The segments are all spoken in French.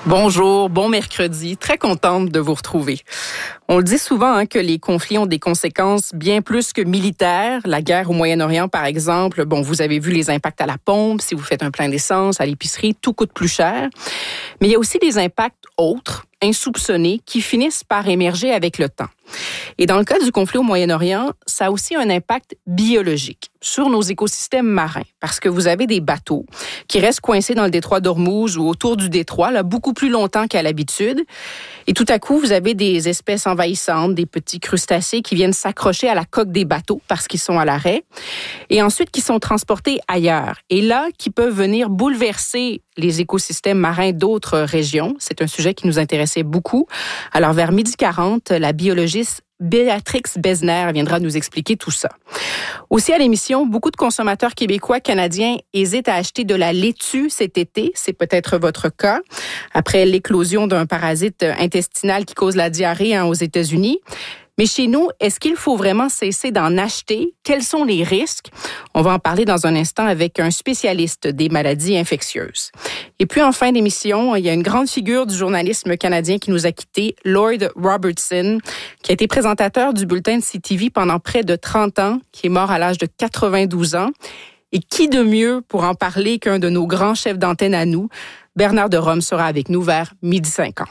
Bonjour, bon mercredi. Très contente de vous retrouver. On le dit souvent que les conflits ont des conséquences bien plus que militaires. La guerre au Moyen-Orient, par exemple, vous avez vu les impacts à la pompe. Si vous faites un plein d'essence, à l'épicerie, tout coûte plus cher. Mais il y a aussi des impacts autres, insoupçonnés, qui finissent par émerger avec le temps. Et dans le cas du conflit au Moyen-Orient, ça a aussi un impact biologique sur nos écosystèmes marins, parce que vous avez des bateaux qui restent coincés dans le détroit d'Ormuz ou autour du détroit, là, beaucoup plus longtemps qu'à l'habitude. Et tout à coup, vous avez des espèces envahissantes, des petits crustacés qui viennent s'accrocher à la coque des bateaux parce qu'ils sont à l'arrêt, et ensuite qui sont transportés ailleurs. Et là, qui peuvent venir bouleverser les écosystèmes marins d'autres régions. C'est un sujet qui nous intéressait beaucoup. Alors, vers 12h40, la biologiste Béatrix Besner viendra nous expliquer tout ça. Aussi à l'émission, beaucoup de consommateurs québécois, canadiens hésitent à acheter de la laitue cet été. C'est peut-être votre cas. Après l'éclosion d'un parasite intestinal qui cause la diarrhée aux États-Unis. Mais chez nous, est-ce qu'il faut vraiment cesser d'en acheter? Quels sont les risques? On va en parler dans un instant avec un spécialiste des maladies infectieuses. Et puis, en fin d'émission, il y a une grande figure du journalisme canadien qui nous a quittés, Lloyd Robertson, qui a été présentateur du bulletin de CTV pendant près de 30 ans, qui est mort à l'âge de 92 ans. Et qui de mieux pour en parler qu'un de nos grands chefs d'antenne à nous? Bernard de Rome sera avec nous vers 12h50.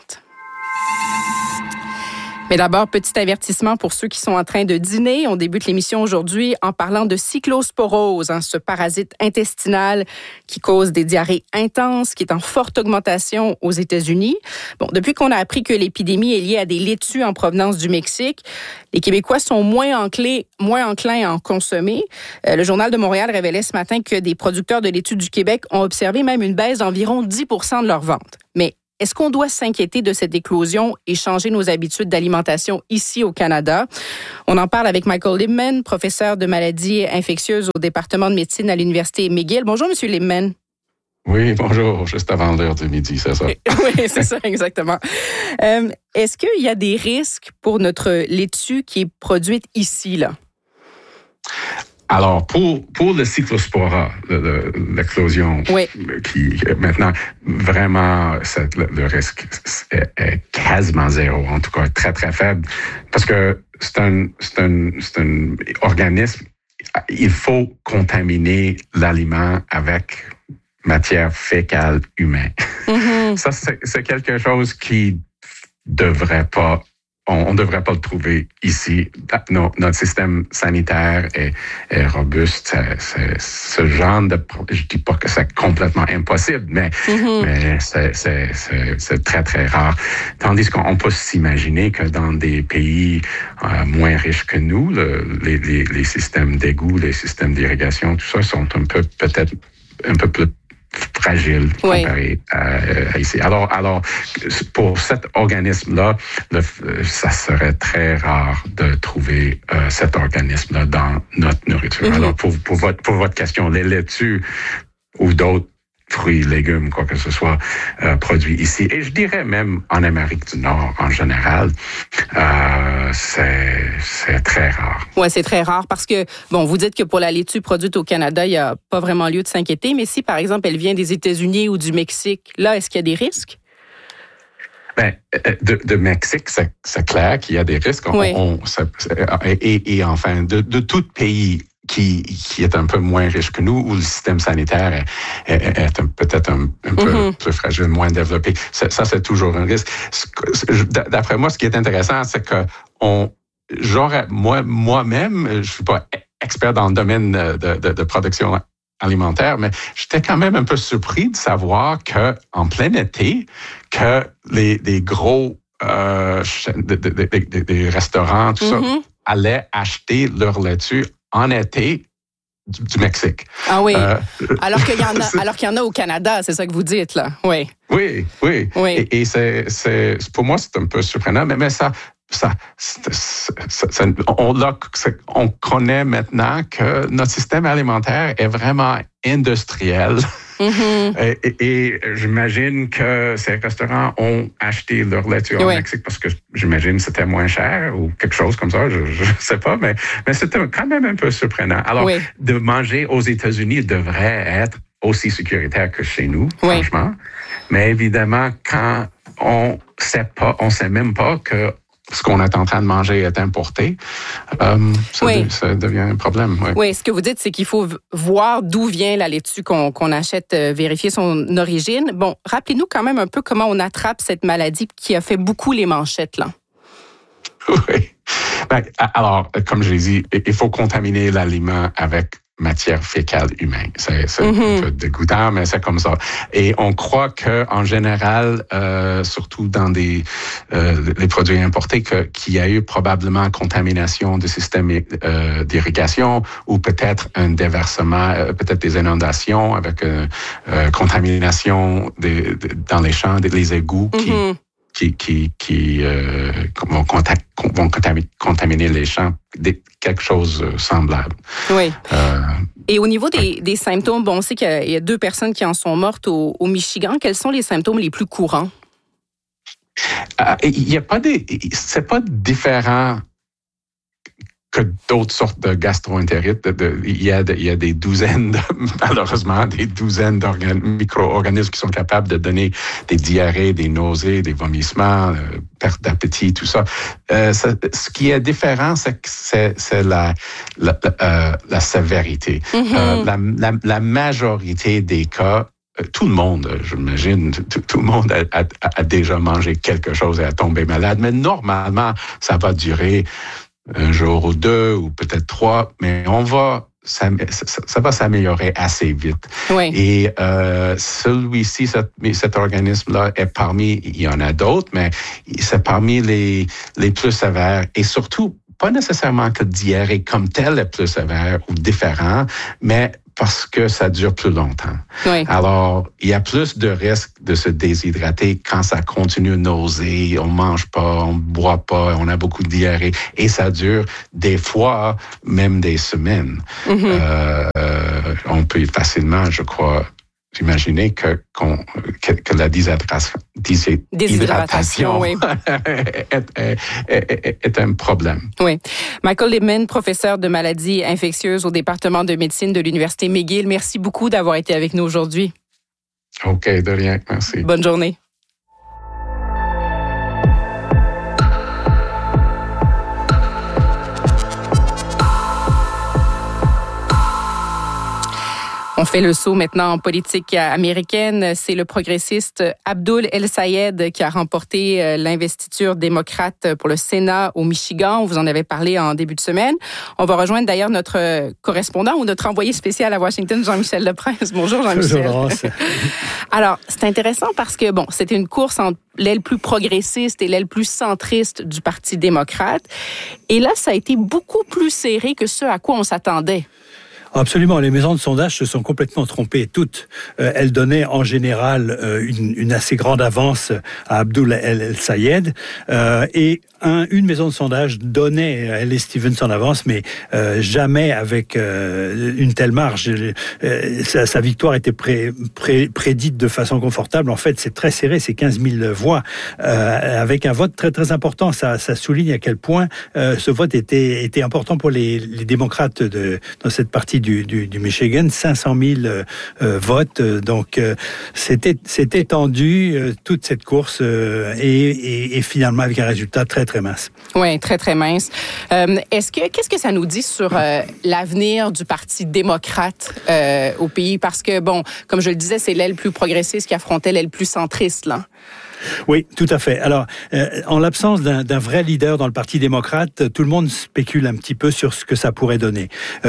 Mais d'abord, petit avertissement pour ceux qui sont en train de dîner. On débute l'émission aujourd'hui en parlant de cyclosporose, ce parasite intestinal qui cause des diarrhées intenses, qui est en forte augmentation aux États-Unis. Depuis qu'on a appris que l'épidémie est liée à des laitues en provenance du Mexique, les Québécois sont moins enclins à en consommer. Le Journal de Montréal révélait ce matin que des producteurs de laitue du Québec ont observé même une baisse d'environ 10% de leurs ventes. Mais est-ce qu'on doit s'inquiéter de cette éclosion et changer nos habitudes d'alimentation ici au Canada? On en parle avec Michael Libman, professeur de maladies infectieuses au département de médecine à l'Université McGill. Bonjour, M. Libman. Oui, bonjour. Juste avant l'heure du midi, c'est ça? Oui, c'est ça, exactement. Est-ce qu'il y a des risques pour notre laitue qui est produite ici, là? Alors, pour le cyclospora, l'éclosion, oui, qui maintenant, vraiment, le risque est quasiment zéro, en tout cas très, très faible, parce que c'est un organisme, il faut contaminer l'aliment avec matière fécale humaine. Mm-hmm. Ça, c'est quelque chose qui devrait pas... On ne devrait pas le trouver ici. Notre système sanitaire est robuste. C'est ce genre de... Je dis pas que c'est complètement impossible, mais c'est très, très rare. Tandis qu'on peut s'imaginer que dans des pays moins riches que nous, les systèmes d'égout, les systèmes d'irrigation, tout ça sont peut-être un peu plus fragile comparé à ici. Alors, pour cet organisme-là, ça serait très rare de trouver cet organisme-là dans notre nourriture. Mm-hmm. Alors, pour votre question, les laitues ou d'autres fruits, légumes, quoi que ce soit, produits ici. Et je dirais même en Amérique du Nord, en général, c'est très rare. Oui, c'est très rare parce que, vous dites que pour la laitue produite au Canada, il n'y a pas vraiment lieu de s'inquiéter, mais si, par exemple, elle vient des États-Unis ou du Mexique, là, est-ce qu'il y a des risques? De Mexique, c'est clair qu'il y a des risques. Oui. Et enfin, de tout pays qui est un peu moins riche que nous, où le système sanitaire est peut-être un peu plus fragile, moins développé. Ça, c'est toujours un risque. D'après moi, ce qui est intéressant, c'est que moi-même, je suis pas expert dans le domaine de production alimentaire, mais j'étais quand même un peu surpris de savoir que en plein été, que des gros des restaurants, tout ça, allaient acheter leur laitue en été du Mexique. Ah oui. Alors qu'il y en a au Canada, c'est ça que vous dites, là. Oui. Oui. Et c'est pour moi, c'est un peu surprenant, mais on connaît maintenant que notre système alimentaire est vraiment industriel. Mm-hmm. Et j'imagine que ces restaurants ont acheté leur laitue au Mexique parce que j'imagine que c'était moins cher ou quelque chose comme ça, je ne sais pas, mais c'était quand même un peu surprenant. Alors, de manger aux États-Unis devrait être aussi sécuritaire que chez nous, franchement. Mais évidemment, quand on sait même pas que ce qu'on est en train de manger est importé, ça devient un problème. Oui, ce que vous dites, c'est qu'il faut voir d'où vient la laitue qu'on achète, vérifier son origine. Bon, rappelez-nous quand même un peu comment on attrape cette maladie qui a fait beaucoup les manchettes, là. Oui. Alors, comme je l'ai dit, il faut contaminer l'aliment avec matière fécale humaine. C'est un peu dégoûtant, mais c'est comme ça. Et on croit que, en général, surtout dans les produits importés, qu'il y a eu probablement contamination du système d'irrigation ou peut-être un déversement, peut-être des inondations avec contamination dans les champs, les égouts qui vont contaminer les champs, quelque chose semblable. Oui. Et au niveau des symptômes, on sait qu'il y a 2 personnes qui en sont mortes au Michigan. Quels sont les symptômes les plus courants? C'est pas différent que d'autres sortes de gastro-entérites. Il y a des douzaines, malheureusement, des douzaines de micro-organismes qui sont capables de donner des diarrhées, des nausées, des vomissements, perte d'appétit, tout ça. Ce qui est différent, c'est la sévérité. La majorité des cas, tout le monde, j'imagine, tout le monde a déjà mangé quelque chose et a tombé malade, mais normalement, ça va durer 1 jour ou 2 ou peut-être 3, mais ça va s'améliorer assez vite. Oui. Et celui-ci, cet organisme-là est parmi, il y en a d'autres, mais c'est parmi les plus sévères et surtout, pas nécessairement que diarrhée comme telle est plus sévère ou différent, mais parce que ça dure plus longtemps. Oui. Alors, il y a plus de risque de se déshydrater quand ça continue de nauser, on mange pas, on boit pas, on a beaucoup de diarrhée et ça dure des fois même des semaines. On peut facilement, je crois, imaginer que la déshydratation oui. est un problème. Oui. Michael Lipman, professeur de maladies infectieuses au département de médecine de l'Université McGill, merci beaucoup d'avoir été avec nous aujourd'hui. OK, de rien. Merci. Bonne journée. On fait le saut maintenant en politique américaine. C'est le progressiste Abdul El-Sayed qui a remporté l'investiture démocrate pour le Sénat au Michigan. Vous en avez parlé en début de semaine. On va rejoindre d'ailleurs notre correspondant ou notre envoyé spécial à Washington, Jean-Michel Leprince. Bonjour Jean-Michel. Bonjour. Alors, c'est intéressant parce que, c'était une course entre l'aile plus progressiste et l'aile plus centriste du Parti démocrate. Et là, ça a été beaucoup plus serré que ce à quoi on s'attendait. Absolument, les maisons de sondage se sont complètement trompées toutes. Elles donnaient en général une assez grande avance à Abdul El-Sayed et une maison de sondage donnait Ellie Stephens en avance, mais jamais avec une telle marge. Sa victoire était prédite de façon confortable. En fait, c'est très serré, c'est 15 000 voix avec un vote très très important. Ça souligne à quel point ce vote était important pour les démocrates dans cette partie du Michigan. 500 000 votes, donc c'était tendu toute cette course et finalement avec un résultat très très mince. Oui, très, très mince. Qu'est-ce que ça nous dit sur l'avenir du Parti démocrate au pays? Parce que, comme je le disais, c'est l'aile plus progressiste qui affrontait l'aile plus centriste, là. Oui, tout à fait. Alors, en l'absence d'un vrai leader dans le Parti démocrate, tout le monde spécule un petit peu sur ce que ça pourrait donner.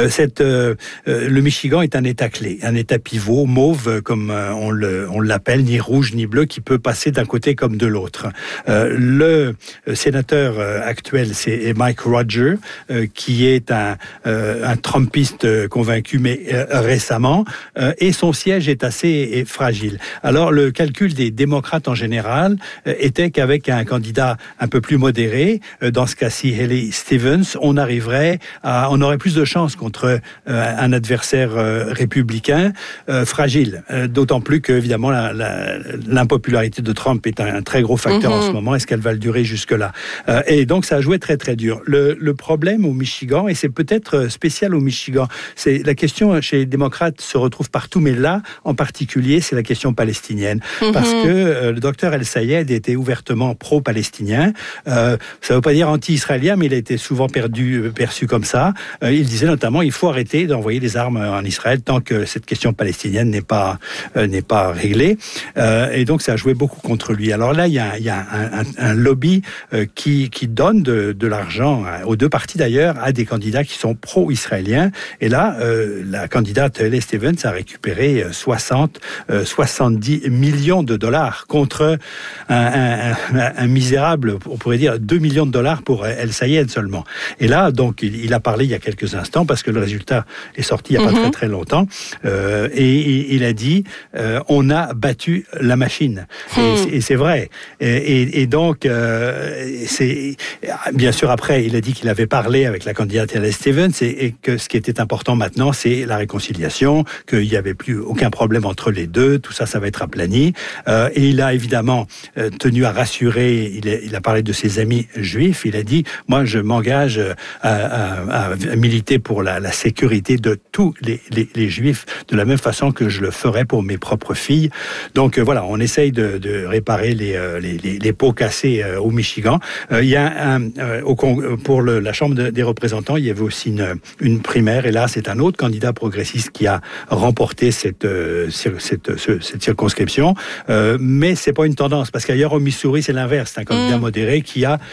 Le Michigan est un État clé, un État pivot, mauve, comme on l'appelle, ni rouge ni bleu, qui peut passer d'un côté comme de l'autre. Le sénateur actuel, c'est Mike Rogers, qui est un Trumpiste convaincu, mais récemment, et son siège est assez fragile. Alors, le calcul des démocrates en général, général était qu'avec un candidat un peu plus modéré, dans ce cas-ci Haley Stevens, on aurait plus de chances contre un adversaire républicain fragile. D'autant plus que, évidemment, l'impopularité de Trump est un très gros facteur en ce moment. Est-ce qu'elle va le durer jusque-là? Et donc, ça a joué très, très dur. Le problème au Michigan, et c'est peut-être spécial au Michigan, c'est la question chez les démocrates se retrouve partout, mais là, en particulier, c'est la question palestinienne. Parce que le docteur El-Sayed était ouvertement pro-palestinien. Ça ne veut pas dire anti-israélien, mais il a été souvent perçu comme ça. Il disait notamment, il faut arrêter d'envoyer des armes en Israël tant que cette question palestinienne n'est pas réglée. Et donc, ça a joué beaucoup contre lui. Alors là, il y a un lobby qui donne de l'argent aux deux partis d'ailleurs, à des candidats qui sont pro-israéliens. Et là, la candidate Haley Stevens a récupéré 70 millions de dollars contre un misérable, on pourrait dire, 2 millions de dollars pour El-Sayed seulement. Et là, donc, il a parlé il y a quelques instants, parce que le résultat est sorti il n'y a pas très très longtemps, et il a dit on a battu la machine. Et c'est vrai. Et donc, c'est bien sûr, après, il a dit qu'il avait parlé avec la candidate Haley Stevens et que ce qui était important maintenant, c'est la réconciliation, qu'il n'y avait plus aucun problème entre les deux, tout ça, ça va être aplani. Et il a évidemment tenu à rassurer, il a parlé de ses amis juifs, il a dit, moi je m'engage à militer pour la sécurité de tous les juifs, de la même façon que je le ferais pour mes propres filles. Donc voilà, on essaye de réparer les pots cassés au Michigan. Il y a pour la Chambre des représentants, il y avait aussi une primaire, et là c'est un autre candidat progressiste qui a remporté cette circonscription, mais c'est pas une tendance, parce qu'ailleurs au Missouri c'est l'inverse, c'est un candidat modéré qui a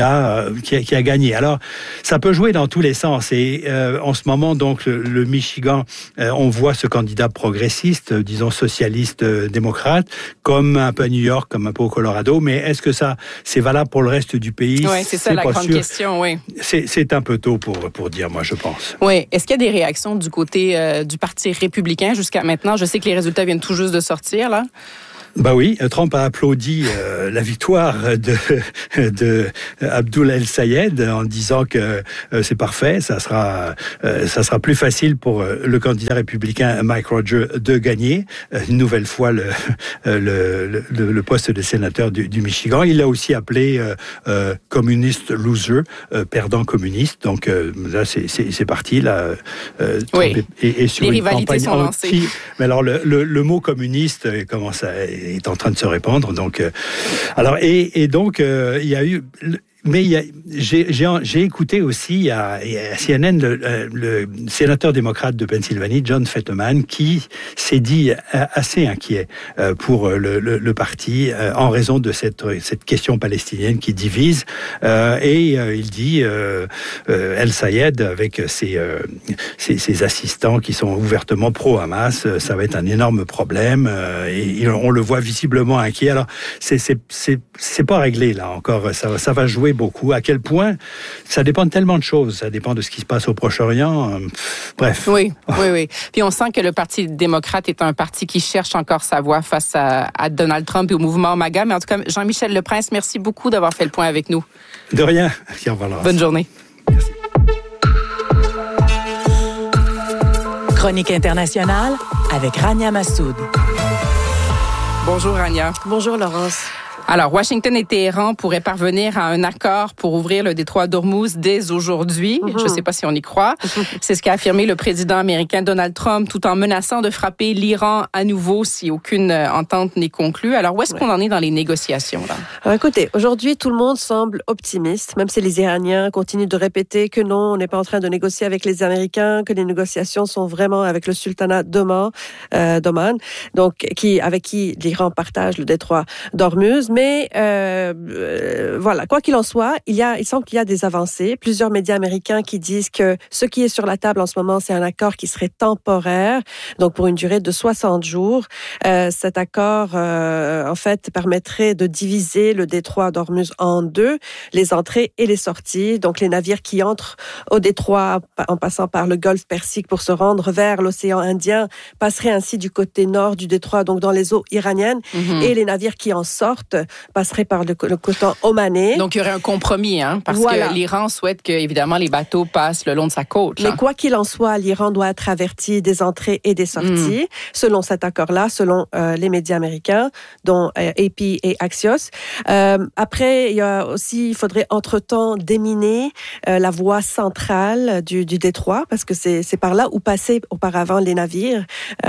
gagné. Alors ça peut jouer dans tous les sens, et en ce moment donc le Michigan, on voit ce candidat progressiste, disons socialiste démocrate, comme un peu à New York, comme un peu au Colorado, mais est-ce que ça c'est valable pour le reste du pays? Oui, c'est ça la grande question, oui. C'est un peu tôt pour dire, moi je pense. Oui, est-ce qu'il y a des réactions du côté du Parti républicain jusqu'à maintenant? Je sais que les résultats viennent tout juste de sortir, là. Bah oui, Trump a applaudi la victoire de Abdullah El-Sayed en disant que c'est parfait, ça sera plus facile pour le candidat républicain Mike Rogers de gagner une nouvelle fois le poste de sénateur du Michigan. Il l'a aussi appelé communiste loser, perdant communiste. Donc là c'est parti là. Oui. Et sur les une rivalités campagne sont lancées. Mais alors le mot communiste commence est en train de se répandre. Donc, il y a eu. Mais j'ai écouté aussi à CNN le sénateur démocrate de Pennsylvanie, John Fetterman, qui s'est dit assez inquiet pour le parti en raison de cette question palestinienne qui divise. Et il dit El-Sayed avec ses assistants qui sont ouvertement pro-Hamas, ça va être un énorme problème. Et on le voit visiblement inquiet. Alors c'est pas réglé là encore. Ça va jouer beaucoup. À quel point? Ça dépend de tellement de choses. Ça dépend de ce qui se passe au Proche-Orient. Bref. Oui. Puis on sent que le Parti démocrate est un parti qui cherche encore sa voie face à Donald Trump et au mouvement MAGA. Mais en tout cas, Jean-Michel Leprince, merci beaucoup d'avoir fait le point avec nous. De rien. Au revoir, Laurence. Bonne journée. Merci. Chronique internationale avec Rania Massoud. Bonjour, Rania. Bonjour, Laurence. Alors, Washington et Téhéran pourraient parvenir à un accord pour ouvrir le détroit d'Ormuz dès aujourd'hui. Je ne sais pas si on y croit. C'est ce qu'a affirmé le président américain Donald Trump, tout en menaçant de frapper l'Iran à nouveau si aucune entente n'est conclue. Alors, où est-ce qu'on en est dans les négociations, là? Alors, écoutez, aujourd'hui, tout le monde semble optimiste, même si les Iraniens continuent de répéter que non, on n'est pas en train de négocier avec les Américains, que les négociations sont vraiment avec le sultanat d'Oman, donc avec qui l'Iran partage le détroit d'Ormuz. Mais voilà, quoi qu'il en soit, il semble qu'il y a des avancées. Plusieurs médias américains qui disent que ce qui est sur la table en ce moment, c'est un accord qui serait temporaire, donc pour une durée de 60 jours. Cet accord, en fait, permettrait de diviser le détroit d'Ormuz en deux, les entrées et les sorties. Donc les navires qui entrent au détroit en passant par le golfe Persique pour se rendre vers l'océan Indien passeraient ainsi du côté nord du détroit, donc dans les eaux iraniennes, et les navires qui en sortent passerait par le coton omanais. Donc, il y aurait un compromis, parce que l'Iran souhaite que, évidemment, les bateaux passent le long de sa côte. Mais quoi qu'il en soit, l'Iran doit être averti des entrées et des sorties, selon cet accord-là, selon les médias américains, dont AP et Axios. Après, il faudrait entre-temps déminer la voie centrale du détroit, parce que c'est par là où passaient auparavant les navires.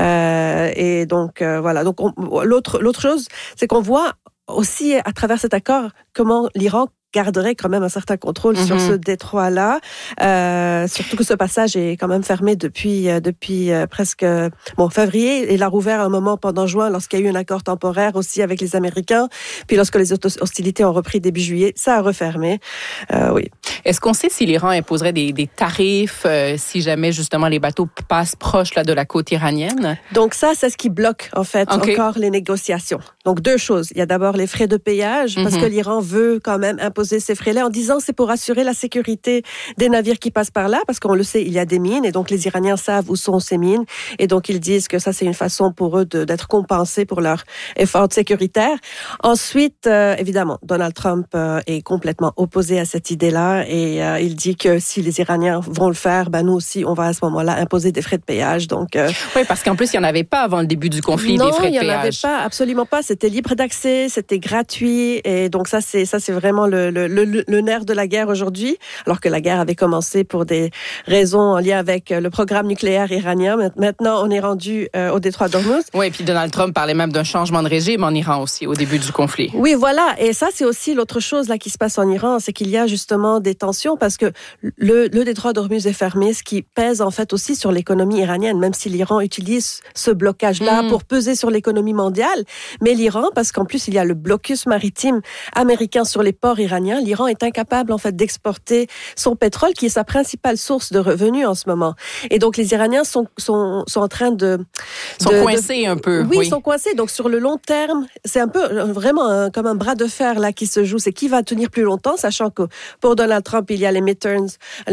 Et donc, voilà. Donc, l'autre chose, c'est qu'on voit aussi, à travers cet accord, comment l'Iran garderait quand même un certain contrôle sur ce détroit-là. Surtout que ce passage est quand même fermé depuis presque février. Il a rouvert un moment pendant juin lorsqu'il y a eu un accord temporaire aussi avec les Américains. Puis lorsque les hostilités ont repris début juillet, ça a refermé. Oui. Est-ce qu'on sait si l'Iran imposerait des tarifs si jamais justement les bateaux passent proche de la côte iranienne? Donc ça, c'est ce qui bloque en fait encore les négociations. Donc deux choses. Il y a d'abord les frais de péage parce que l'Iran veut quand même imposer ces frais-là en disant c'est pour assurer la sécurité des navires qui passent par là, parce qu'on le sait, il y a des mines et donc les Iraniens savent où sont ces mines et donc ils disent que ça c'est une façon pour eux d'être compensés pour leur effort sécuritaire. Ensuite, évidemment, Donald Trump est complètement opposé à cette idée-là et il dit que si les Iraniens vont le faire, nous aussi on va à ce moment-là imposer des frais de péage. Donc oui, parce qu'en plus il n'y en avait pas avant le début du conflit, des frais de péage. Non, il n'y en avait pas, absolument pas. C'était libre d'accès, c'était gratuit et donc ça c'est vraiment le nerf de la guerre aujourd'hui, alors que la guerre avait commencé pour des raisons en lien avec le programme nucléaire iranien. Maintenant, on est rendu au détroit d'Ormuz. Oui, et puis Donald Trump parlait même d'un changement de régime en Iran aussi, au début du conflit. Oui, voilà. Et ça, c'est aussi l'autre chose là qui se passe en Iran, c'est qu'il y a justement des tensions parce que le détroit d'Ormuz est fermé, ce qui pèse en fait aussi sur l'économie iranienne, même si l'Iran utilise ce blocage-là pour peser sur l'économie mondiale. Mais l'Iran, parce qu'en plus, il y a le blocus maritime américain sur les ports iraniens, l'Iran est incapable en fait d'exporter son pétrole qui est sa principale source de revenus en ce moment. Et donc les Iraniens sont en train sont coincés un peu. Oui, ils sont coincés. Donc sur le long terme, c'est un peu vraiment comme un bras de fer là qui se joue. C'est qui va tenir plus longtemps, sachant que pour Donald Trump, il y a les midterms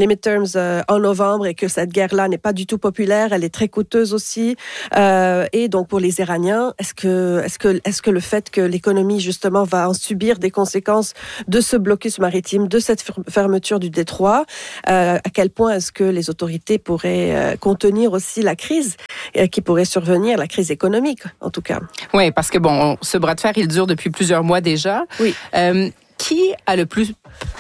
en novembre et que cette guerre-là n'est pas du tout populaire. Elle est très coûteuse aussi. Et donc pour les Iraniens, est-ce que le fait que l'économie justement va en subir des conséquences de ce blocus maritime, de cette fermeture du détroit, à quel point est-ce que les autorités pourraient contenir aussi la crise qui pourrait survenir, la crise économique en tout cas. Oui, parce que ce bras de fer, il dure depuis plusieurs mois déjà. Oui. Qui a le plus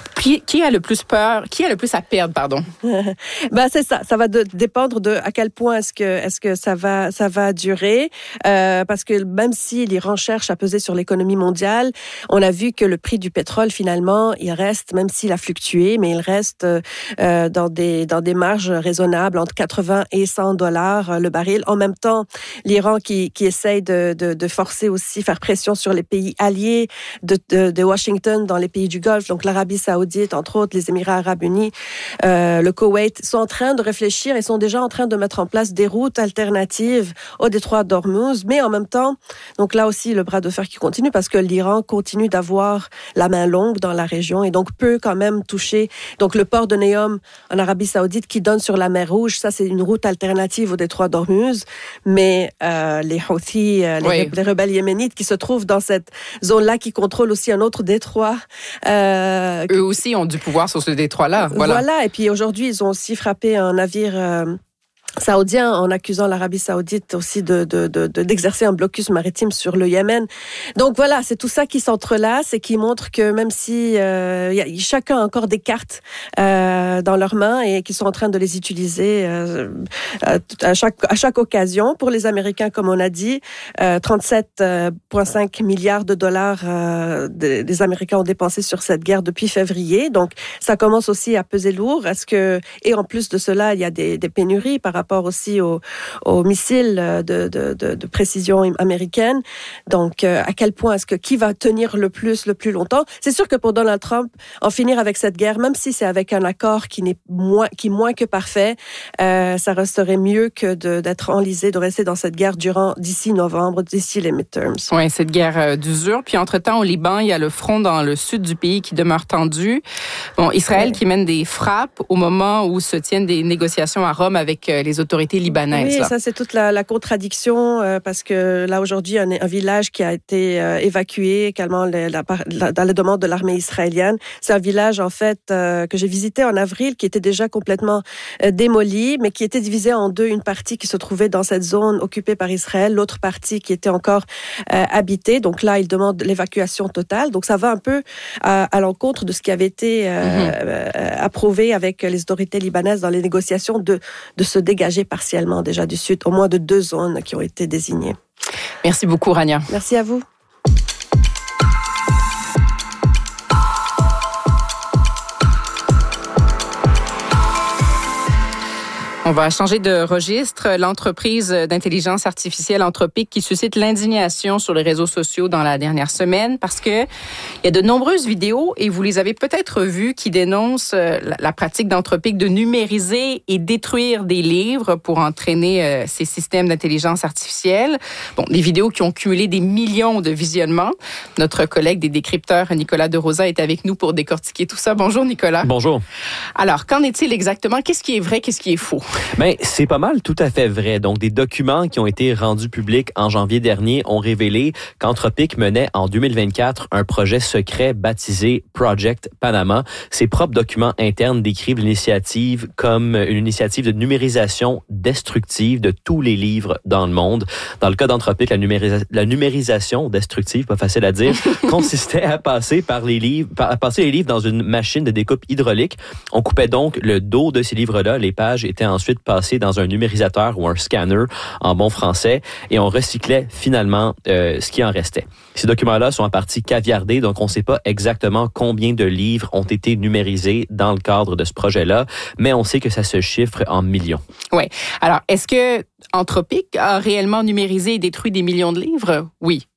à perdre, pardon? C'est ça. Ça va dépendre de à quel point est-ce que ça va durer, parce que même si l'Iran cherche à peser sur l'économie mondiale, on a vu que le prix du pétrole finalement, il reste, même s'il a fluctué, mais il reste dans des marges raisonnables entre 80 et 100 $ le baril. En même temps, l'Iran qui essaye de forcer aussi, faire pression sur les pays alliés de Washington dans les pays du Golfe, donc l'Arabie Saoudite, entre autres, les Émirats Arabes Unis, le Koweït, sont en train de réfléchir et sont déjà en train de mettre en place des routes alternatives au détroit d'Ormuz, mais en même temps, donc là aussi, le bras de fer qui continue parce que l'Iran continue d'avoir la main longue dans la région et donc peut quand même toucher. Donc le port de Neom en Arabie Saoudite qui donne sur la mer Rouge, ça c'est une route alternative au détroit d'Ormuz, mais les Houthis, les rebelles yéménites qui se trouvent dans cette zone-là qui contrôlent aussi un autre détroit. Eux aussi ont du pouvoir sur ce détroit-là. Voilà. Et puis aujourd'hui, ils ont aussi frappé un navire saoudien en accusant l'Arabie Saoudite aussi d'exercer un blocus maritime sur le Yémen. Donc voilà, c'est tout ça qui s'entrelace et qui montre que même si chacun a encore des cartes dans leurs mains et qu'ils sont en train de les utiliser à chaque occasion. Pour les Américains, comme on a dit, 37,5 milliards de dollars les Américains ont dépensé sur cette guerre depuis février. Donc ça commence aussi à peser lourd. Et en plus de cela, il y a des pénuries par rapport aussi aux missiles de précision américaine. Donc, à quel point qui va tenir le plus longtemps? C'est sûr que pour Donald Trump, en finir avec cette guerre, même si c'est avec un accord qui est moins que parfait, ça resterait mieux que d'être enlisé, de rester dans cette guerre d'ici novembre, d'ici les midterms. Oui, cette guerre d'usure. Puis entre-temps, au Liban, il y a le front dans le sud du pays qui demeure tendu. Israël qui mène des frappes au moment où se tiennent des négociations à Rome avec les les autorités libanaises. Oui, là. ça c'est toute la contradiction parce que là aujourd'hui, il y a un village qui a été évacué également dans la demande de l'armée israélienne. C'est un village en fait que j'ai visité en avril qui était déjà complètement démoli, mais qui était divisé en deux. Une partie qui se trouvait dans cette zone occupée par Israël, l'autre partie qui était encore habitée. Donc là, ils demandent l'évacuation totale. Donc ça va un peu à l'encontre de ce qui avait été approuvé avec les autorités libanaises dans les négociations de se dégager partiellement déjà du sud, au moins de 2 zones qui ont été désignées. Merci beaucoup, Rania. Merci à vous. On va changer de registre. L'entreprise d'intelligence artificielle Anthropic qui suscite l'indignation sur les réseaux sociaux dans la dernière semaine parce que il y a de nombreuses vidéos, et vous les avez peut-être vues, qui dénoncent la pratique d'Anthropic de numériser et détruire des livres pour entraîner ces systèmes d'intelligence artificielle. Bon, des vidéos qui ont cumulé des millions de visionnements. Notre collègue des décrypteurs, Nicolas De Rosa, est avec nous pour décortiquer tout ça. Bonjour, Nicolas. Bonjour. Alors, qu'en est-il exactement? Qu'est-ce qui est vrai? Qu'est-ce qui est faux? Ben, c'est pas mal tout à fait vrai. Donc, des documents qui ont été rendus publics en janvier dernier ont révélé qu'Anthropic menait en 2024 un projet secret baptisé Project Panama. Ces propres documents internes décrivent l'initiative comme une initiative de numérisation destructive de tous les livres dans le monde. Dans le cas d'Anthropic, la numérisation destructive, pas facile à dire, consistait à passer les livres dans une machine de découpe hydraulique. On coupait donc le dos de ces livres-là. Les pages étaient ensuite passées dans un numérisateur ou un scanner en bon français, et on recyclait finalement ce qui en restait. Ces documents-là sont en partie caviardés, donc on ne sait pas exactement combien de livres ont été numérisés dans le cadre de ce projet-là, mais on sait que ça se chiffre en millions. Oui. Alors, est-ce que Anthropic a réellement numérisé et détruit des millions de livres? Oui.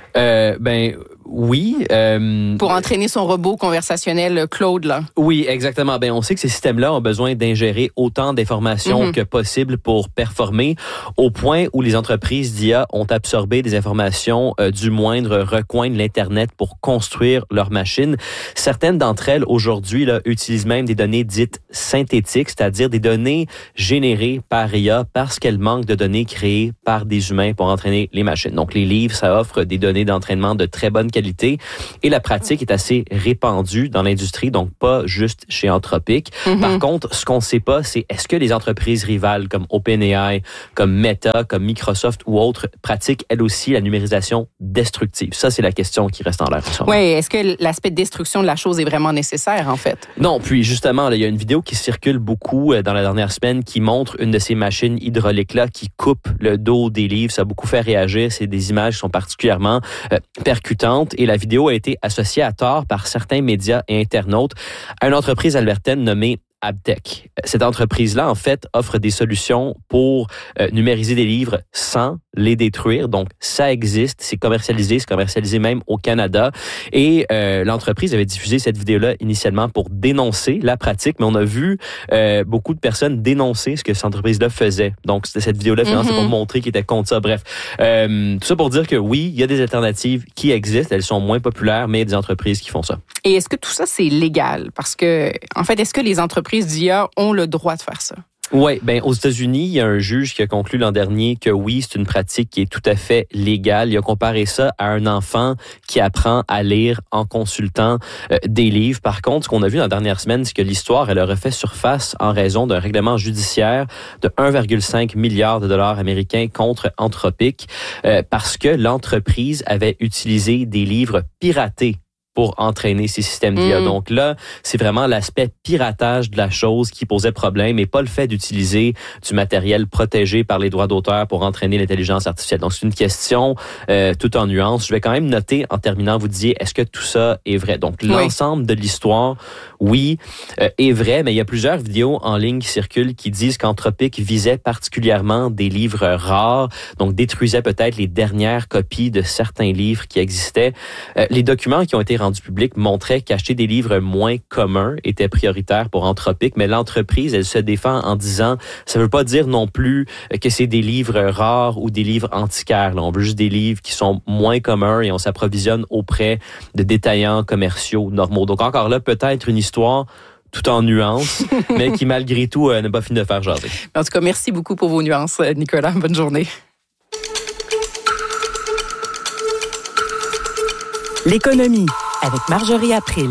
Oui. Pour entraîner son robot conversationnel Claude, là. Oui, exactement. On sait que ces systèmes-là ont besoin d'ingérer autant d'informations que possible pour performer, au point où les entreprises d'IA ont absorbé des informations du moindre recoin de l'Internet pour construire leurs machines. Certaines d'entre elles, aujourd'hui, là, utilisent même des données dites synthétiques, c'est-à-dire des données générées par IA parce qu'elles manquent de données créées par des humains pour entraîner les machines. Donc, les livres, ça offre des données d'entraînement de très bonne qualité, et la pratique est assez répandue dans l'industrie, donc pas juste chez Anthropic. Par contre, ce qu'on ne sait pas, c'est est-ce que les entreprises rivales comme OpenAI, comme Meta, comme Microsoft ou autres pratiquent elles aussi la numérisation destructive? Ça, c'est la question qui reste en l'air. Oui, est-ce que l'aspect de destruction de la chose est vraiment nécessaire, en fait? Non, puis justement, il y a une vidéo qui circule beaucoup dans la dernière semaine qui montre une de ces machines hydrauliques-là qui coupe le dos des livres. Ça a beaucoup fait réagir. C'est des images qui sont particulièrement percutantes, et la vidéo a été associée à tort par certains médias et internautes à une entreprise albertaine nommée Abtech. Cette entreprise-là, en fait, offre des solutions pour numériser des livres sans les détruire. Donc, ça existe, c'est commercialisé même au Canada. Et l'entreprise avait diffusé cette vidéo-là initialement pour dénoncer la pratique, mais on a vu beaucoup de personnes dénoncer ce que cette entreprise-là faisait. Donc, cette vidéo-là, finalement, c'est pour montrer qu'ils étaient contre ça. Bref, tout ça pour dire que oui, il y a des alternatives qui existent. Elles sont moins populaires, mais il y a des entreprises qui font ça. Et est-ce que tout ça, c'est légal? Parce que, en fait, est-ce que les entreprises d'IA ont le droit de faire ça? Oui, aux États-Unis, il y a un juge qui a conclu l'an dernier que oui, c'est une pratique qui est tout à fait légale. Il a comparé ça à un enfant qui apprend à lire en consultant des livres. Par contre, ce qu'on a vu dans la dernière semaine, c'est que l'histoire, elle a refait surface en raison d'un règlement judiciaire de 1,5 milliard de dollars américains contre Anthropic parce que l'entreprise avait utilisé des livres piratés pour entraîner ces systèmes d'IA. Donc là, c'est vraiment l'aspect piratage de la chose qui posait problème, et pas le fait d'utiliser du matériel protégé par les droits d'auteur pour entraîner l'intelligence artificielle. Donc c'est une question tout en nuances. Je vais quand même noter, en terminant, vous disiez, est-ce que tout ça est vrai? Donc l'ensemble de l'histoire, oui, est vrai, mais il y a plusieurs vidéos en ligne qui circulent qui disent qu'Anthropic visait particulièrement des livres rares, donc détruisait peut-être les dernières copies de certains livres qui existaient. Les documents qui ont été rendus publics montraient qu'acheter des livres moins communs était prioritaire pour Anthropic, mais l'entreprise, elle se défend en disant, ça veut pas dire non plus que c'est des livres rares ou des livres antiquaires. Là, on veut juste des livres qui sont moins communs, et on s'approvisionne auprès de détaillants commerciaux normaux. Donc encore là, peut-être une histoire tout en nuances, mais qui malgré tout n'a pas fini de faire jaser. En tout cas, merci beaucoup pour vos nuances, Nicolas. Bonne journée. L'économie avec Marjorie April.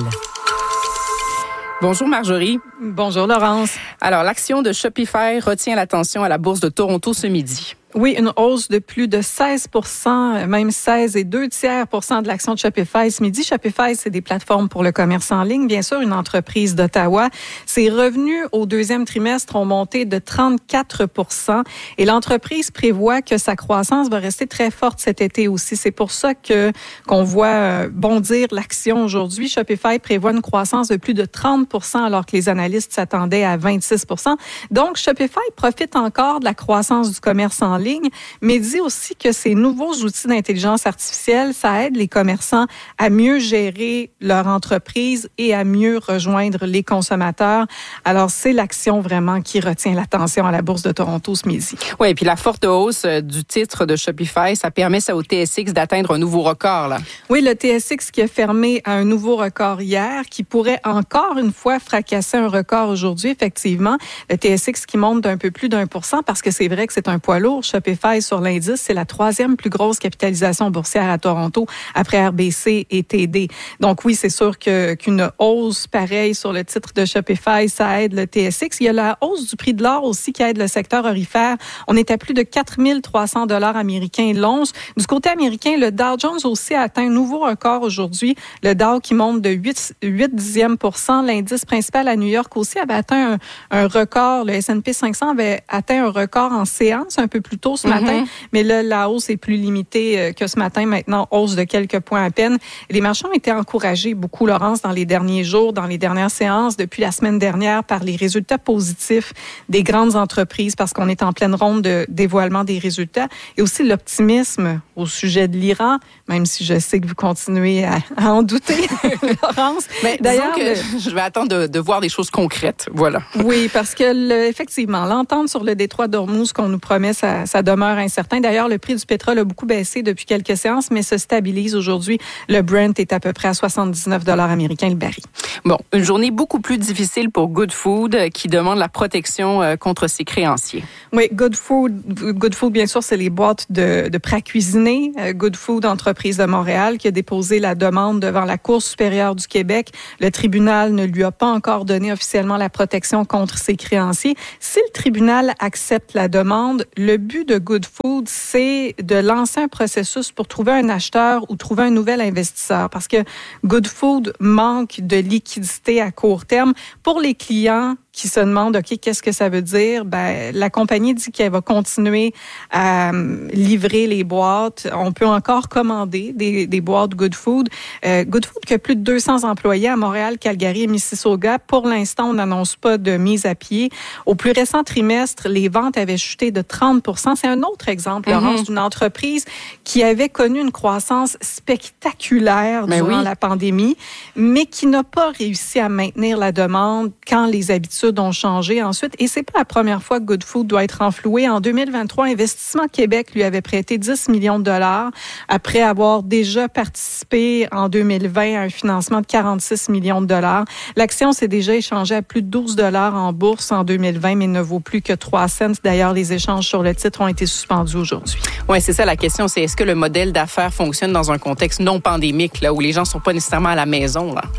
Bonjour Marjorie. Bonjour Laurence. Alors, l'action de Shopify retient l'attention à la Bourse de Toronto ce midi. Oui, une hausse de plus de 16 %, même 16,2% de l'action de Shopify ce midi. Shopify, c'est des plateformes pour le commerce en ligne, bien sûr, une entreprise d'Ottawa. Ses revenus au deuxième trimestre ont monté de 34 % et l'entreprise prévoit que sa croissance va rester très forte cet été aussi. C'est pour ça qu'on voit bondir l'action aujourd'hui. Shopify prévoit une croissance de plus de 30 % alors que les analystes s'attendaient à 26 %. Donc, Shopify profite encore de la croissance du commerce en ligne, mais dit aussi que ces nouveaux outils d'intelligence artificielle, ça aide les commerçants à mieux gérer leur entreprise et à mieux rejoindre les consommateurs. Alors, c'est l'action vraiment qui retient l'attention à la Bourse de Toronto ce midi. Oui, et puis la forte hausse du titre de Shopify, ça permet ça au TSX d'atteindre un nouveau record, là. Oui, le TSX qui a fermé à un nouveau record hier, qui pourrait encore une fois fracasser un record aujourd'hui, effectivement. Le TSX qui monte d'un peu plus d'1% parce que c'est vrai que c'est un poids lourd. Shopify sur l'indice, c'est la troisième plus grosse capitalisation boursière à Toronto après RBC et TD. Donc oui, c'est sûr qu'une hausse pareille sur le titre de Shopify, ça aide le TSX. Il y a la hausse du prix de l'or aussi qui aide le secteur orifère. On est à plus de 4 300 $ américains l'once. Du côté américain, le Dow Jones aussi a atteint un nouveau record aujourd'hui. Le Dow qui monte de 0,8%. L'indice principal à New York aussi avait atteint un record. Le S&P 500 avait atteint un record en séance un peu plus tôt ce matin, mais là, la hausse est plus limitée que ce matin. Maintenant, hausse de quelques points à peine. Les marchés ont été encouragés beaucoup, Laurence, dans les derniers jours, dans les dernières séances, depuis la semaine dernière, par les résultats positifs des grandes entreprises, parce qu'on est en pleine ronde de dévoilement des résultats, et aussi l'optimisme au sujet de l'Iran, même si je sais que vous continuez à en douter, Laurence. Mais d'ailleurs, je vais attendre de voir des choses concrètes. Voilà. Oui, parce que effectivement, l'entente sur le détroit d'Ormuz qu'on nous promet, ça demeure incertain. D'ailleurs, le prix du pétrole a beaucoup baissé depuis quelques séances, mais se stabilise aujourd'hui. Le Brent est à peu près à 79 $ américains le baril. Bon, une journée beaucoup plus difficile pour Good Food qui demande la protection contre ses créanciers. Oui, Good Food, bien sûr, c'est les boîtes de prêts à cuisiner. Good Food, entreprise de Montréal, qui a déposé la demande devant la Cour supérieure du Québec. Le tribunal ne lui a pas encore donné officiellement la protection contre ses créanciers. Si le tribunal accepte la demande, le but de Good Food, c'est de lancer un processus pour trouver un acheteur ou trouver un nouvel investisseur. Parce que Good Food manque de liquidité à court terme. Pour les clients qui se demandent, OK, qu'est-ce que ça veut dire? Ben, la compagnie dit qu'elle va continuer à livrer les boîtes. On peut encore commander des boîtes Good Food. Good Food qui a plus de 200 employés à Montréal, Calgary et Mississauga. Pour l'instant, on n'annonce pas de mise à pied. Au plus récent trimestre, les ventes avaient chuté de 30 %. C'est un autre exemple, Laurence, d'une entreprise qui avait connu une croissance spectaculaire durant la pandémie, mais qui n'a pas réussi à maintenir la demande quand les habitudes ont changé ensuite. Et c'est pas la première fois que Good Food doit être renfloué. En 2023, Investissement Québec lui avait prêté 10 millions de dollars après avoir déjà participé en 2020 à un financement de 46 millions de dollars. L'action s'est déjà échangée à plus de 12 $ en bourse en 2020, mais ne vaut plus que 3 cents. D'ailleurs, les échanges sur le titre ont été suspendus aujourd'hui. Oui, c'est ça la question. C'est est-ce que le modèle d'affaires fonctionne dans un contexte non pandémique, là, où les gens sont pas nécessairement à la maison, là?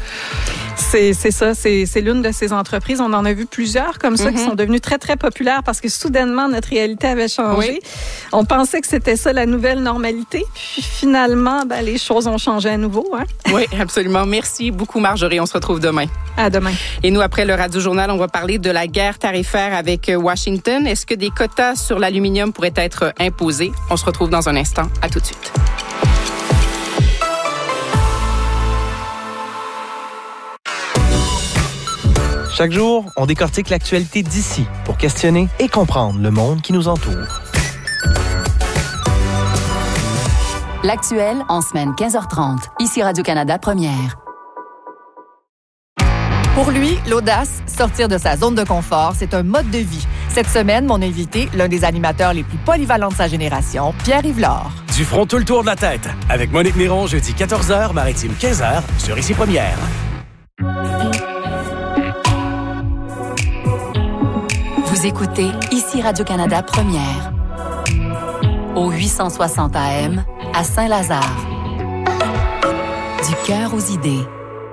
C'est ça. C'est l'une de ces entreprises. On en a vu plusieurs comme ça qui sont devenues très, très populaires parce que soudainement, notre réalité avait changé. Oui. On pensait que c'était ça la nouvelle normalité. Puis finalement, les choses ont changé à nouveau. Hein? Oui, absolument. Merci beaucoup, Marjorie. On se retrouve demain. À demain. Et nous, après le Radio-Journal, on va parler de la guerre tarifaire avec Washington. Est-ce que des quotas sur l'aluminium pourraient être imposés? On se retrouve dans un instant. À tout de suite. Chaque jour, on décortique l'actualité d'ici pour questionner et comprendre le monde qui nous entoure. L'actuel en semaine 15h30. Ici Radio-Canada Première. Pour lui, l'audace, sortir de sa zone de confort, c'est un mode de vie. Cette semaine, mon invité, l'un des animateurs les plus polyvalents de sa génération, Pierre-Yves Lard. Du front tout le tour de la tête, avec Monique Néron, jeudi 14h, Maritime 15h, sur Ici Première. Vous écoutez ici Radio-Canada Première. Au 860 AM, à Saint-Lazare. Du cœur aux idées.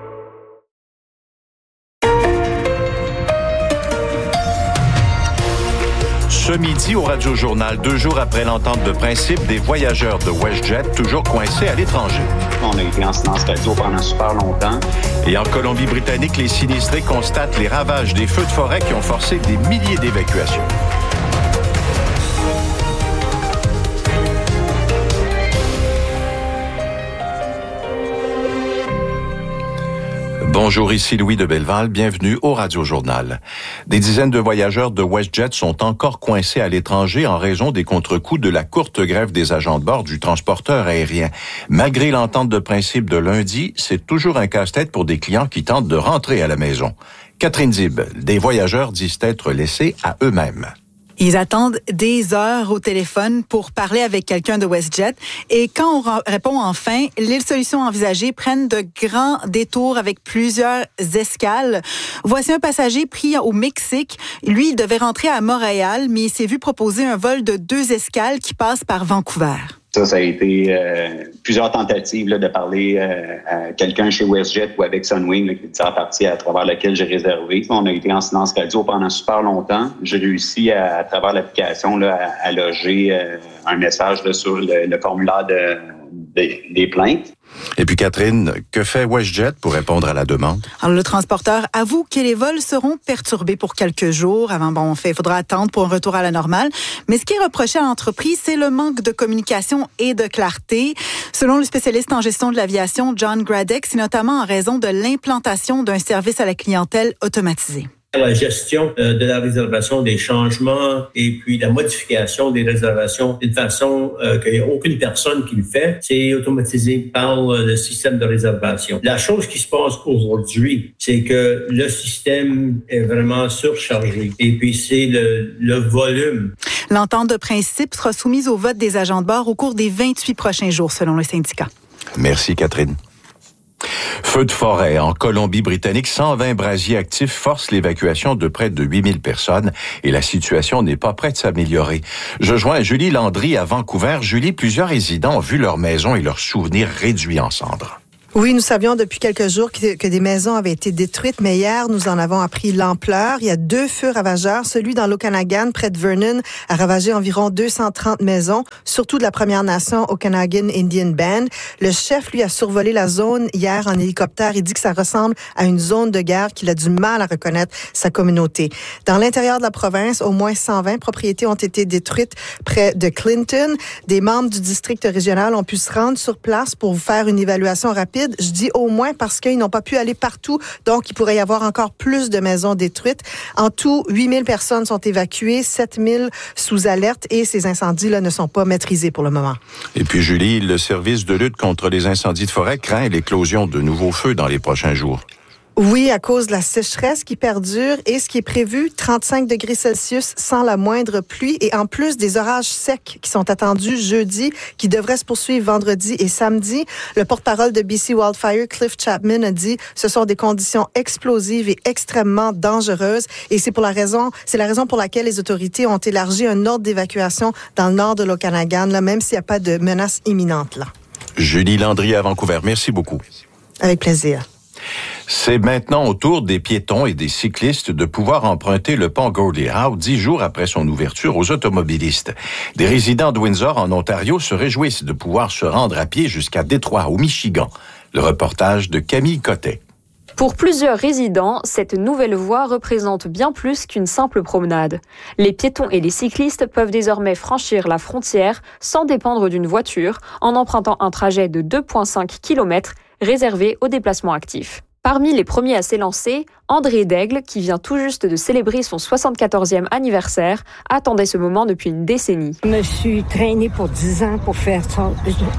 Ce midi au Radio-Journal, 2 jours après l'entente de principe des voyageurs de WestJet, toujours coincés à l'étranger. On a été en silence radio pendant super longtemps. Et en Colombie-Britannique, les sinistrés constatent les ravages des feux de forêt qui ont forcé des milliers d'évacuations. Bonjour, ici Louis de Belleval, bienvenue au Radio-Journal. Des dizaines de voyageurs de WestJet sont encore coincés à l'étranger en raison des contre-coups de la courte grève des agents de bord du transporteur aérien. Malgré l'entente de principe de lundi, c'est toujours un casse-tête pour des clients qui tentent de rentrer à la maison. Catherine Zib, des voyageurs disent être laissés à eux-mêmes. Ils attendent des heures au téléphone pour parler avec quelqu'un de WestJet. Et quand on répond enfin, les solutions envisagées prennent de grands détours avec plusieurs escales. Voici un passager pris au Mexique. Lui, il devait rentrer à Montréal, mais il s'est vu proposer un vol de 2 escales qui passe par Vancouver. Ça a été plusieurs tentatives là, de parler à quelqu'un chez WestJet ou avec Sunwing, là, qui est la partie à travers laquelle j'ai réservé. On a été en silence radio pendant super longtemps. J'ai réussi à travers l'application là, à loger un message là, sur le formulaire des plaintes. Et puis Catherine, que fait WestJet pour répondre à la demande? Alors, le transporteur avoue que les vols seront perturbés pour quelques jours. Il faudra attendre pour un retour à la normale. Mais ce qui est reproché à l'entreprise, c'est le manque de communication et de clarté. Selon le spécialiste en gestion de l'aviation, John Gradek, c'est notamment en raison de l'implantation d'un service à la clientèle automatisé. La gestion de la réservation, des changements et puis la modification des réservations d'une façon qu'il n'y a aucune personne qui le fait, c'est automatisé par le système de réservation. La chose qui se passe aujourd'hui, c'est que le système est vraiment surchargé et puis c'est le volume. L'entente de principe sera soumise au vote des agents de bord au cours des 28 prochains jours, selon le syndicat. Merci, Catherine. Feu de forêt en Colombie-Britannique, 120 brasiers actifs forcent l'évacuation de près de 8000 personnes et la situation n'est pas prête de s'améliorer. Je joins Julie Landry à Vancouver. Julie, plusieurs résidents ont vu leur maison et leurs souvenirs réduits en cendres. Oui, nous savions depuis quelques jours que des maisons avaient été détruites, mais hier, nous en avons appris l'ampleur. Il y a 2 feux ravageurs. Celui dans l'Okanagan, près de Vernon, a ravagé environ 230 maisons, surtout de la Première Nation Okanagan Indian Band. Le chef, lui, a survolé la zone hier en hélicoptère. Il dit que ça ressemble à une zone de guerre, qu'il a du mal à reconnaître sa communauté. Dans l'intérieur de la province, au moins 120 propriétés ont été détruites près de Clinton. Des membres du district régional ont pu se rendre sur place pour faire une évaluation rapide. Je dis au moins parce qu'ils n'ont pas pu aller partout, donc il pourrait y avoir encore plus de maisons détruites. En tout, 8000 personnes sont évacuées, 7000 sous alerte et ces incendies-là ne sont pas maîtrisés pour le moment. Et puis Julie, le service de lutte contre les incendies de forêt craint l'éclosion de nouveaux feux dans les prochains jours. Oui, à cause de la sécheresse qui perdure et ce qui est prévu, 35 degrés Celsius sans la moindre pluie et en plus des orages secs qui sont attendus jeudi, qui devraient se poursuivre vendredi et samedi. Le porte-parole de BC Wildfire, Cliff Chapman, a dit ce sont des conditions explosives et extrêmement dangereuses et c'est la raison pour laquelle les autorités ont élargi un ordre d'évacuation dans le nord de l'Okanagan, là, même s'il n'y a pas de menace imminente là. Julie Landry à Vancouver, merci beaucoup. Avec plaisir. C'est maintenant au tour des piétons et des cyclistes de pouvoir emprunter le pont Gordie Howe 10 jours après son ouverture aux automobilistes. Des résidents de Windsor, en Ontario, se réjouissent de pouvoir se rendre à pied jusqu'à Détroit, au Michigan. Le reportage de Camille Cottet. Pour plusieurs résidents, cette nouvelle voie représente bien plus qu'une simple promenade. Les piétons et les cyclistes peuvent désormais franchir la frontière sans dépendre d'une voiture en empruntant un trajet de 2,5 km réservé aux déplacements actifs. Parmi les premiers à s'élancer, André Daigle, qui vient tout juste de célébrer son 74e anniversaire, attendait ce moment depuis une décennie. Je me suis traînée pour 10 ans pour faire ça.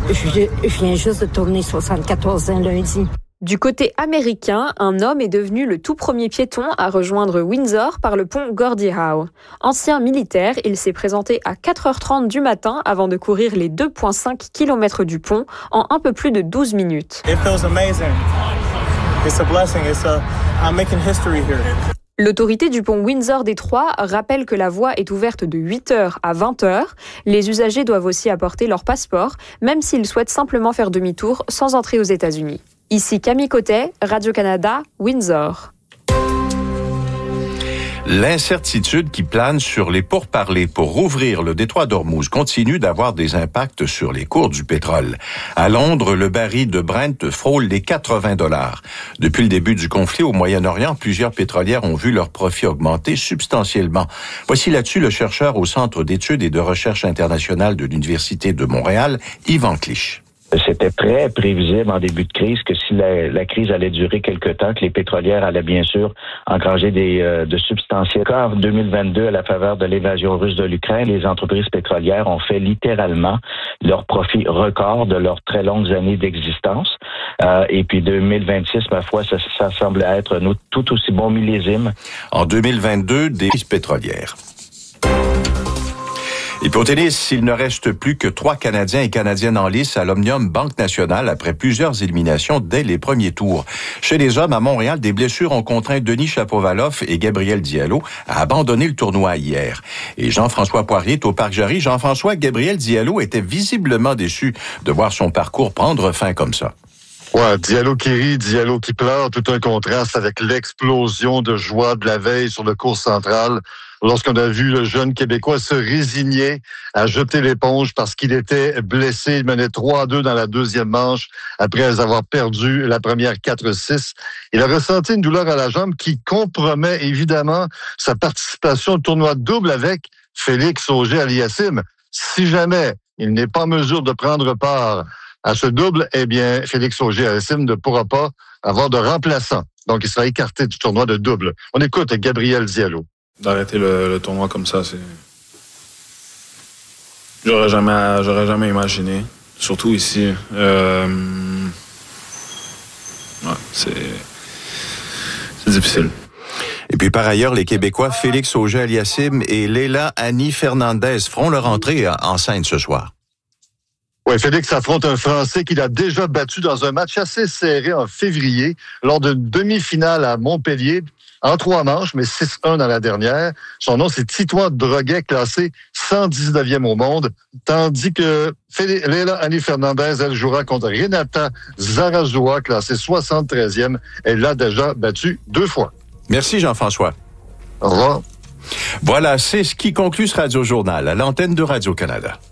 Je viens juste de tourner 74 ans lundi. Du côté américain, un homme est devenu le tout premier piéton à rejoindre Windsor par le pont Gordie Howe. Ancien militaire, il s'est présenté à 4h30 du matin avant de courir les 2,5 km du pont en un peu plus de 12 minutes. It feels amazing. It's a blessing. I'm making history here. L'autorité du pont Windsor-Détroit rappelle que la voie est ouverte de 8h à 20h. Les usagers doivent aussi apporter leur passeport, même s'ils souhaitent simplement faire demi-tour sans entrer aux États-Unis. Ici Camille Côté, Radio-Canada, Windsor. L'incertitude qui plane sur les pourparlers pour rouvrir le détroit d'Ormuz continue d'avoir des impacts sur les cours du pétrole. À Londres, le baril de Brent frôle les $80. Depuis le début du conflit au Moyen-Orient, plusieurs pétrolières ont vu leurs profits augmenter substantiellement. Voici là-dessus le chercheur au Centre d'études et de recherche internationale de l'Université de Montréal, Yvan Clich. C'était très prévisible en début de crise que si la crise allait durer quelque temps, que les pétrolières allaient bien sûr engranger de substantiels. En 2022, à la faveur de l'invasion russe de l'Ukraine, les entreprises pétrolières ont fait littéralement leur profit record de leurs très longues années d'existence. Et puis 2026, ma foi, ça semble être un tout aussi bon millésime. En 2022, des crises pétrolières. Et puis au tennis, il ne reste plus que 3 Canadiens et Canadiennes en lice à l'Omnium Banque Nationale après plusieurs éliminations dès les premiers tours. Chez les hommes, à Montréal, des blessures ont contraint Denis Shapovalov et Gabriel Diallo à abandonner le tournoi hier. Et Jean-François Poirier est au Parc Jarry. Jean-François, Gabriel Diallo était visiblement déçu de voir son parcours prendre fin comme ça. Ouais, Diallo qui rit, Diallo qui pleure, tout un contraste avec l'explosion de joie de la veille sur le court central. Lorsqu'on a vu le jeune Québécois se résigner à jeter l'éponge parce qu'il était blessé. Il menait 3-2 dans la deuxième manche après avoir perdu la première 4-6. Il a ressenti une douleur à la jambe qui compromet évidemment sa participation au tournoi de double avec Félix Auger-Aliassime. Si jamais il n'est pas en mesure de prendre part à ce double, eh bien, Félix Auger-Aliassime ne pourra pas avoir de remplaçant. Donc, il sera écarté du tournoi de double. On écoute Gabriel Diallo. D'arrêter le tournoi comme ça, c'est... J'aurais jamais imaginé. Surtout ici. Ouais, c'est difficile. Et puis par ailleurs, les Québécois Félix Auger-Aliassime et Leila Annie Fernandez feront leur entrée en scène ce soir. Oui, Félix affronte un Français qu'il a déjà battu dans un match assez serré en février lors d'une demi-finale à Montpellier. En 3 manches, mais 6-1 dans la dernière. Son nom, c'est Titouan Droguet, classé 119e au monde. Tandis que Leila Annie Fernandez, elle jouera contre Renata Zarazua, classée 73e. Elle l'a déjà battu 2 fois. Merci Jean-François. Au revoir. Voilà, c'est ce qui conclut ce Radio-Journal à l'antenne de Radio-Canada.